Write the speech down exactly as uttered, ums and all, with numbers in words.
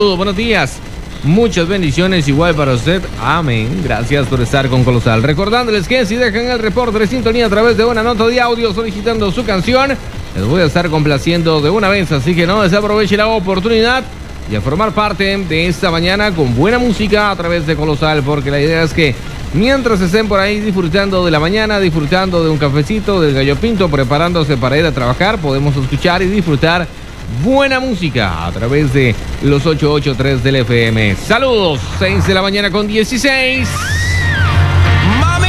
Buenos días, muchas bendiciones igual para usted, amén. Gracias por estar con Colosal. Recordándoles que si dejan el reporte de sintonía a través de una nota de audio solicitando su canción, les voy a estar complaciendo de una vez, así que no desaproveche la oportunidad y a formar parte de esta mañana con buena música a través de Colosal, porque la idea es que mientras estén por ahí disfrutando de la mañana, disfrutando de un cafecito, del gallo pinto, preparándose para ir a trabajar, podemos escuchar y disfrutar buena música a través de los ochocientos ochenta y tres del F M. Saludos, seis de la mañana con dieciséis.